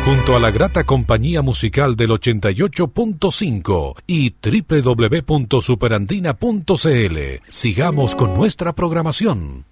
junto a la grata compañía musical del 88.5 y www.superandina.cl. Sigamos con nuestra programación.